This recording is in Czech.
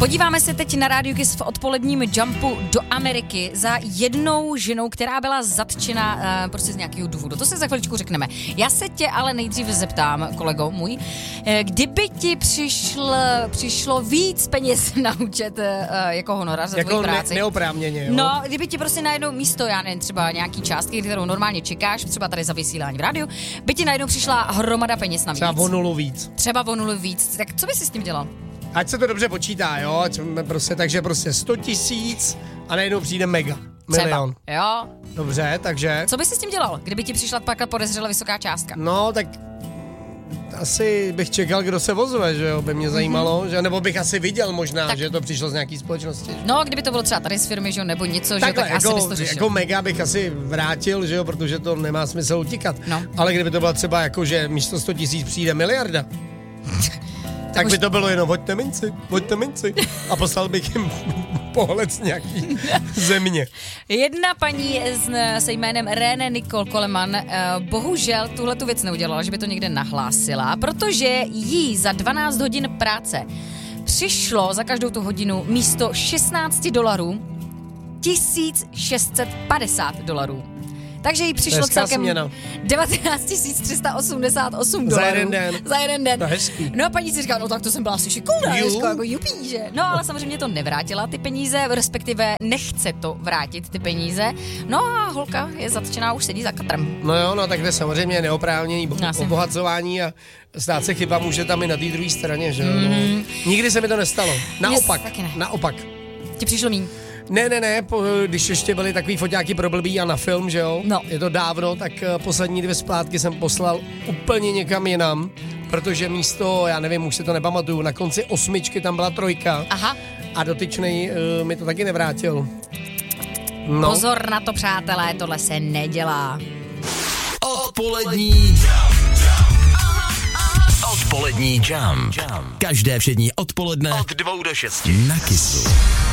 Podíváme se teď na Rádiu Kiss v odpoledním jumpu do Ameriky za jednou ženou, která byla zatčena prostě z nějakého důvodu. To se za chviličku řekneme. Já se tě ale nejdřív zeptám, kolego můj, kdyby ti přišlo víc peněz na účet jako honorář za tvoji práci. Neoprávněně, jo? No, kdyby ti prostě najednou místo, já nevím, třeba nějaký částky, kterou normálně čekáš, třeba tady za vysílání v rádiu, by ti najednou přišla hromada peněz navíc. Třeba o nulu víc. Tak co bys si s tím dělal? Ať se to dobře počítá, jo? Takže 100 000 a najednou přijde mega. Milion. Třeba, jo. Dobře, takže... Co bys si s tím dělal, kdyby ti přišla pak podezřele vysoká částka? No, tak asi bych čekal, kdo se ozve, že jo, by mě zajímalo, že, nebo bych asi viděl možná, tak, že to přišlo z nějaký společnosti. Že? No, kdyby to bylo třeba tady z firmy, že jo, nebo něco, takhle, že tak jako, asi bys to řešil. Jako mega bych asi vrátil, že jo, protože to nemá smysl utíkat. No. Ale kdyby to bylo třeba jako, že místo 100 000 přijde miliarda, tak by to bylo jenom hoďte minci. A poslal bych jim pohled z nějaký země. Jedna paní se jménem René Nicole Coleman bohužel tuhletu věc neudělala, že by to někde nahlásila, protože jí za 12 hodin práce přišlo za každou tu hodinu místo $16 $1650. Takže jí přišlo celkem 19 388 Za jeden den. To hezký. No a paní si říká, no tak to jsem byla asi šikovná, jako jupí, že? No ale samozřejmě to nevrátila ty peníze, respektive nechce to vrátit ty peníze. No a holka je zatčená, už sedí za katrem. No jo, no tak to je samozřejmě neoprávněný obohacování a stát se chyba může tam i na té druhé straně, že jo? No. Nikdy se mi to nestalo. Naopak. Ti přišlo míň. Ne, když ještě byly takový foťáky pro blbý a na film, že jo? No. Je to dávno, tak poslední 2 splátky jsem poslal úplně někam jinam, protože místo, já nevím, už si to nepamatuju, na konci 8 tam byla 3. Aha. A dotyčnej mi to taky nevrátil. No. Pozor na to, přátelé, tohle se nedělá. Odpolední jump. Každé všední odpoledne od 2 do 6 na Kissu.